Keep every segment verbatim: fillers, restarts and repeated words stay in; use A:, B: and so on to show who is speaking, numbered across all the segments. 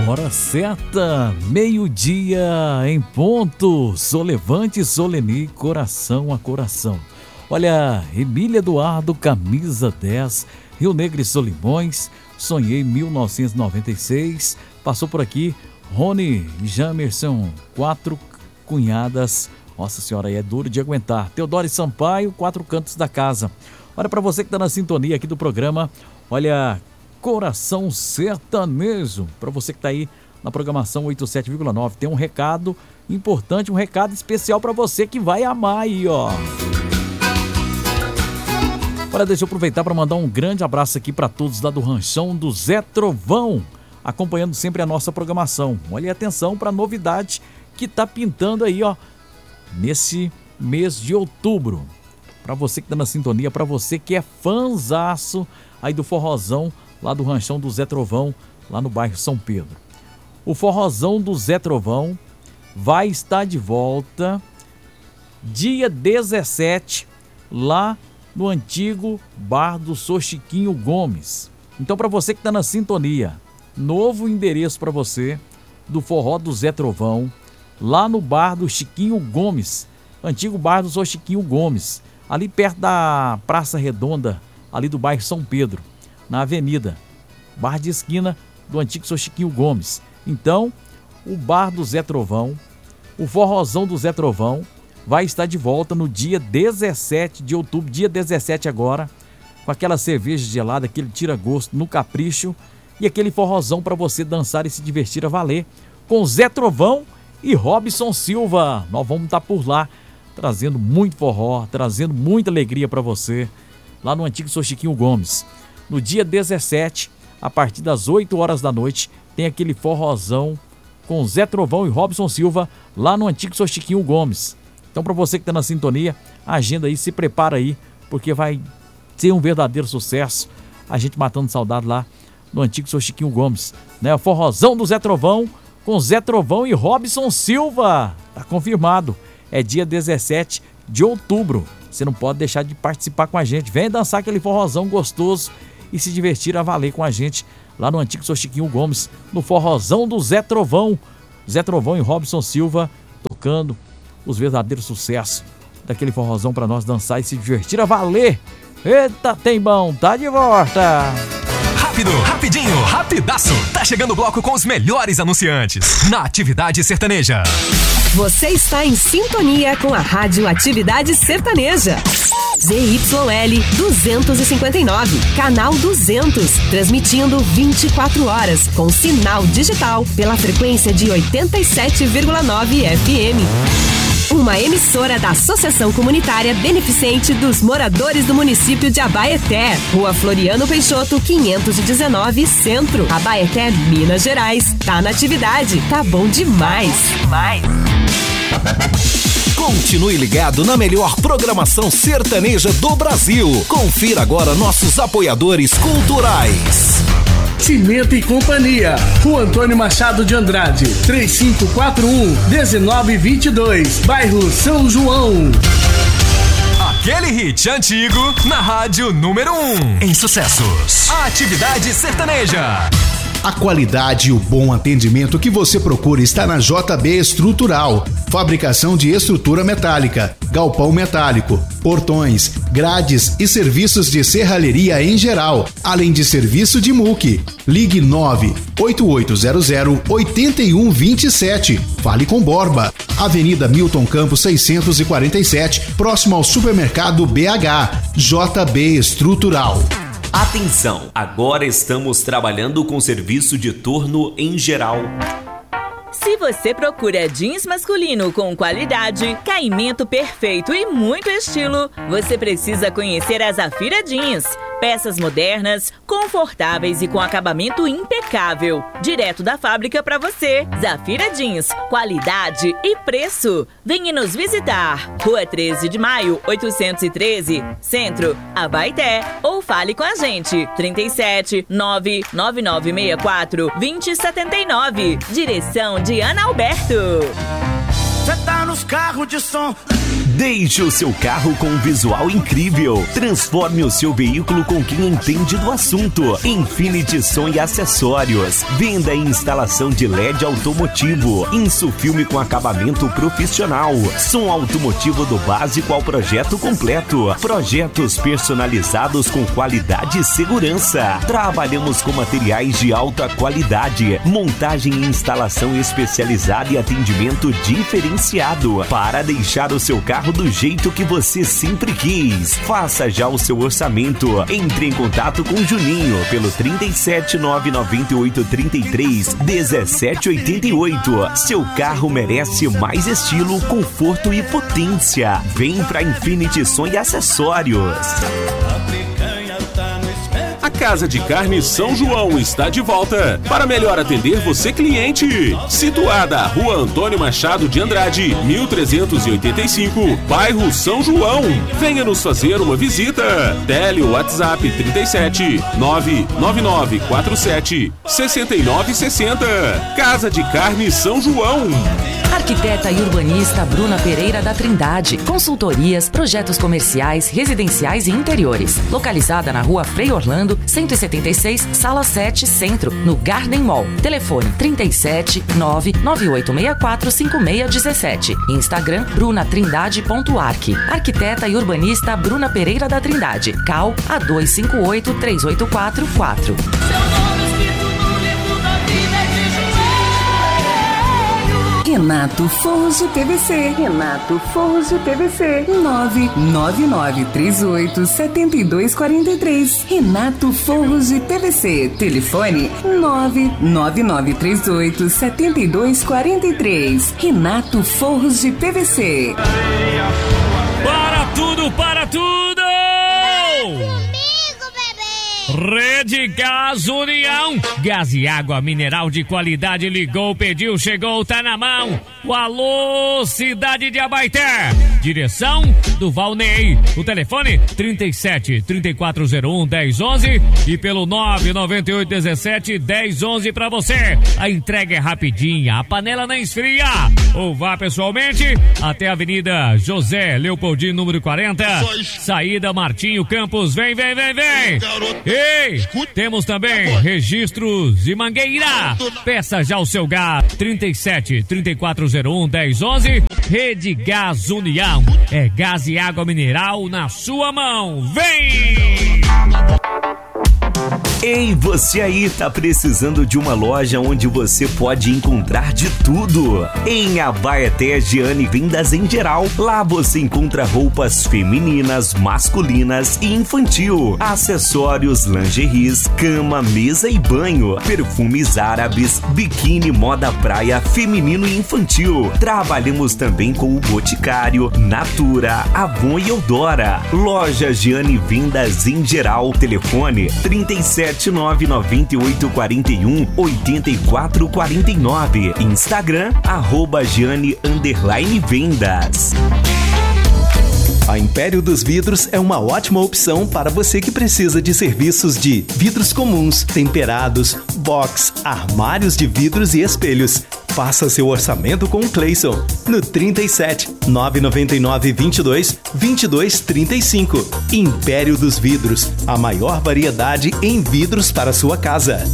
A: Hora certa, meio-dia em ponto. Solevante, Soleni, coração a coração. Olha, Emília Eduardo, camisa dez, Rio Negro e Solimões, sonhei mil novecentos e noventa e seis. Passou por aqui, Rony Jamerson, quatro cunhadas. Nossa senhora, aí é duro de aguentar. Teodoro Sampaio, quatro cantos da casa. Olha, para você que está na sintonia aqui do programa, olha, Coração Sertanejo, para você que está aí na programação oitenta e sete vírgula nove, tem um recado importante, um recado especial para você que vai amar aí, ó. Olha, deixa eu aproveitar para mandar um grande abraço aqui para todos lá do Ranchão do Zé Trovão, acompanhando sempre a nossa programação. Olha, atenção para a novidade que tá pintando aí, ó, nesse mês de outubro. Para você que tá na sintonia, para você que é fãzaço aí do forrozão lá do Ranchão do Zé Trovão, lá no bairro São Pedro. O forrozão do Zé Trovão vai estar de volta dia dezessete, lá no antigo bar do Sr. Chiquinho Gomes. Então, para você que está na sintonia, novo endereço para você do forró do Zé Trovão, lá no bar do Chiquinho Gomes, antigo bar do Sr. Chiquinho Gomes, ali perto da Praça Redonda, ali do bairro São Pedro, na avenida, bar de esquina do antigo Sr. Chiquinho Gomes. Então, o bar do Zé Trovão, o forrozão do Zé Trovão, vai estar de volta no dia dezessete de outubro, dia dezessete agora, com aquela cerveja gelada, aquele tira-gosto no capricho e aquele forrozão para você dançar e se divertir a valer com Zé Trovão e Robson Silva. Nós vamos estar por lá, trazendo muito forró, trazendo muita alegria para você, lá no antigo Sr. Chiquinho Gomes. No dia dezessete, a partir das oito horas da noite, tem aquele forrozão com Zé Trovão e Robson Silva, lá no antigo Sr. Chiquinho Gomes. Então, para você que está na sintonia, a agenda aí, se prepara aí, porque vai ser um verdadeiro sucesso. A gente matando saudade lá no antigo Sr. Chiquinho Gomes, né? O forrozão do Zé Trovão, com Zé Trovão e Robson Silva. Tá confirmado. É dia dezessete de outubro. Você não pode deixar de participar com a gente. Vem dançar aquele forrozão gostoso e se divertir a valer com a gente lá no antigo Sr. Chiquinho Gomes, no forrozão do Zé Trovão. Zé Trovão e Robson Silva tocando os verdadeiros sucessos daquele forrozão para nós dançar e se divertir a valer. Eita, tem bom, tá de volta.
B: Rápido, rapidinho, rapidaço. Tá chegando o bloco com os melhores anunciantes na Atividade Sertaneja.
C: Você está em sintonia com a Rádio Atividade Sertaneja. Z Y L duzentos e cinquenta e nove, canal duzentos, transmitindo vinte e quatro horas, com sinal digital pela frequência de oitenta e sete vírgula nove F M. Uma emissora da Associação Comunitária Beneficente dos Moradores do Município de Abaeté, Rua Floriano Peixoto, quinhentos e dezenove, Centro, Abaeté, Minas Gerais. Tá na atividade, tá bom demais. demais.
D: Continue ligado na melhor programação sertaneja do Brasil. Confira agora nossos apoiadores culturais.
E: Cimento e Companhia, Rua Antônio Machado de Andrade, três cinco quatro um, um nove dois dois, bairro São João.
B: Aquele hit antigo na rádio número um em sucessos. Atividade Sertaneja.
F: A qualidade e o bom atendimento que você procura está na J B Estrutural. Fabricação de estrutura metálica, galpão metálico, portões, grades e serviços de serralheria em geral, além de serviço de muque. Ligue nove oito oito zero zero oito um dois sete. Fale com Borba. Avenida Milton Campos seiscentos e quarenta e sete, próximo ao supermercado B H. J B Estrutural.
G: Atenção! Agora estamos trabalhando com serviço de turno em geral.
H: Se você procura jeans masculino com qualidade, caimento perfeito e muito estilo, você precisa conhecer a Zafira Jeans. Peças modernas, confortáveis e com acabamento impecável. Direto da fábrica para você. Zafira Jeans, qualidade e preço. Venha nos visitar. Rua treze de maio, oitocentos e treze, Centro, Abaeté. Ou fale com a gente. trinta e sete, nove nove nove seis quatro, dois zero sete nove. Direção de Ana Alberto.
I: Cê tá nos carros de som.
G: Deixe o seu carro com um visual incrível. Transforme o seu veículo com quem entende do assunto. Infinity Som e Acessórios. Venda e instalação de L E D automotivo. Insufilme com acabamento profissional. Som automotivo do básico ao projeto completo. Projetos personalizados com qualidade e segurança. Trabalhamos com materiais de alta qualidade. Montagem e instalação especializada e atendimento diferenciado. Para deixar o seu carro do jeito que você sempre quis. Faça já o seu orçamento. Entre em contato com o Juninho pelo trinta e sete, nove nove oito, trinta e três, dezessete oitenta e oito. Seu carro merece mais estilo, conforto e potência. Vem pra Infinity Som e Acessórios.
I: A Casa de Carne São João está de volta para melhor atender você, cliente. Situada à Rua Antônio Machado de Andrade, mil trezentos e oitenta e cinco, bairro São João. Venha nos fazer uma visita. Tele WhatsApp trinta e sete, nove nove nove quatro sete, seis nove seis zero. Casa de Carne São João.
J: Arquiteta e urbanista Bruna Pereira da Trindade. Consultorias, projetos comerciais, residenciais e interiores. Localizada na Rua Frei Orlando, cento e setenta e seis, Sala sete, Centro, no Garden Mall. Telefone trinta e sete, nove nove oito seis quatro, cinco seis um sete. Instagram brunatrindade.arc. Arquiteta e urbanista Bruna Pereira da Trindade. Cal A dois cinco oito, três oito quatro quatro.
K: Renato Forros de P V C. Renato Forros de P V C. nove nove nove três oito, sete dois quatro três. Renato Forros de P V C. Telefone nove nove nove três oito, sete dois quatro três. Renato Forros de P V C.
L: Para tudo, para tudo! Rede Gás União. Gás e água mineral de qualidade. Ligou, pediu, chegou, tá na mão. O alô, cidade de Abaeté. Direção do Valnei. O telefone trinta e sete, trinta e quatro zero um, dez onze e pelo nove nove oito, dezessete, dez onze pra você. A entrega é rapidinha, a panela não esfria. Ou vá pessoalmente até a Avenida José Leopoldino, número quarenta. Saída Martinho Campos. Vem, vem, vem, vem. Ei, temos também registros de Mangueira. Peça já o seu gás. trinta e sete, trinta e quatro zero um, dez onze. Rede Gás União. É gás e água mineral na sua mão. Vem!
G: Ei, você aí tá precisando de uma loja onde você pode encontrar de tudo? Em Abaeté, Giane Vendas em Geral. Lá você encontra roupas femininas, masculinas e infantil, acessórios, lingeries, cama, mesa e banho, perfumes árabes, biquíni, moda praia, feminino e infantil. Trabalhamos também com o Boticário, Natura, Avon e Eudora. Loja Giane Vendas em Geral. Telefone trinta e sete, nove nove oito quatro um, oito quatro quatro nove. Instagram, arroba Giane underline Vendas.
M: A Império dos Vidros é uma ótima opção para você que precisa de serviços de vidros comuns, temperados, box, armários de vidros e espelhos. Faça seu orçamento com o Cleison no trinta e sete, nove nove nove, vinte e dois, vinte e dois, trinta e cinco. Império dos Vidros, a maior variedade em vidros para sua casa.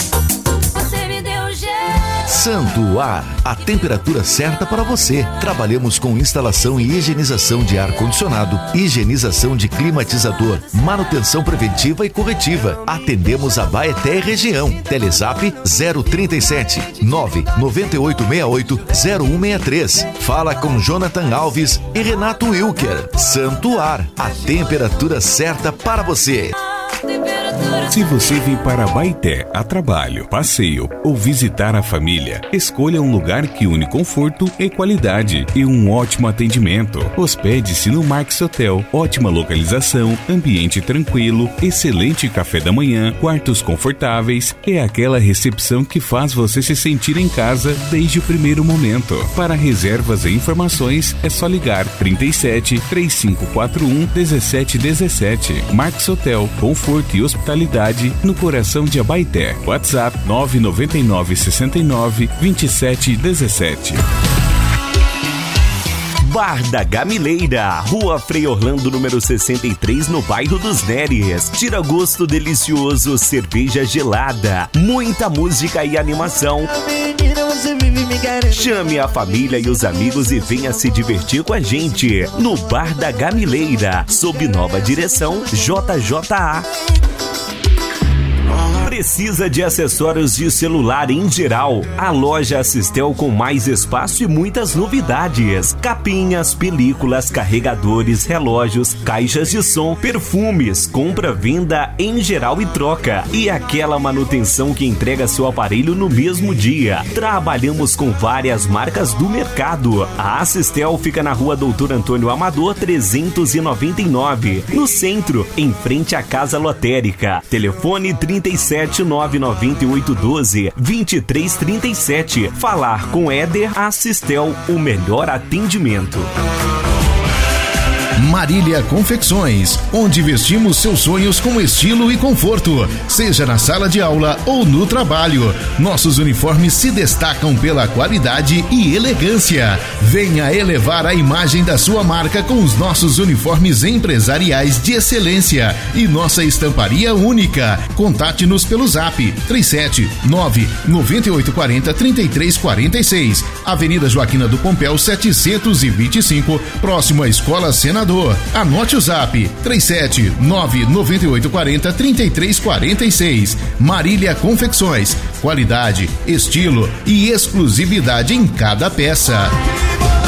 N: Santo Ar, a temperatura certa para você. Trabalhamos com instalação e higienização de ar-condicionado, higienização de climatizador, manutenção preventiva e corretiva. Atendemos a Abaeté e região. Telezap zero trinta e sete, nove nove oito seis oito, zero um seis três. Fala com Jonathan Alves e Renato Wilker. Santo Ar, a temperatura certa para você.
O: Se você vem para Abaeté a trabalho, passeio ou visitar a família, escolha um lugar que une conforto e qualidade e um ótimo atendimento. Hospede-se no Max Hotel. Ótima localização, ambiente tranquilo, excelente café da manhã, quartos confortáveis e aquela recepção que faz você se sentir em casa desde o primeiro momento. Para reservas e informações é só ligar trinta e sete, três cinco quatro um, dezessete dezessete. Max Hotel, conforto e hospitalidade no coração de Abaeté. WhatsApp nove nove nove, seis nove, vinte e sete dezessete.
G: Bar da Gamileira, Rua Frei Orlando, número sessenta e três, no bairro dos Neres. Tira gosto delicioso, cerveja gelada, muita música e animação. Chame a família e os amigos e venha se divertir com a gente no Bar da Gamileira, sob nova direção J J A. Precisa de acessórios de celular em geral? A loja Assistel com mais espaço e muitas novidades. Capinhas, películas, carregadores, relógios, caixas de som, perfumes, compra, venda em geral e troca. E aquela manutenção que entrega seu aparelho no mesmo dia. Trabalhamos com várias marcas do mercado. A Assistel fica na Rua Doutor Antônio Amador trezentos e noventa e nove, no centro, em frente à Casa Lotérica. Telefone trinta e sete, nove nove oito, doze, vinte e três trinta e sete. Falar com Éder. Assistel, o melhor atendimento.
F: Marília Confecções, onde vestimos seus sonhos com estilo e conforto, seja na sala de aula ou no trabalho. Nossos uniformes se destacam pela qualidade e elegância. Venha elevar a imagem da sua marca com os nossos uniformes empresariais de excelência e nossa estamparia única. Contate-nos pelo zap três sete nove, nove oito quatro zero, três três quatro seis, Avenida Joaquina do Pompéu setecentos e vinte e cinco, próximo à Escola Senador. Anote o zap três sete nove, nove oito quatro zero, três três quatro seis. Marília Confecções, qualidade, estilo e exclusividade em cada peça.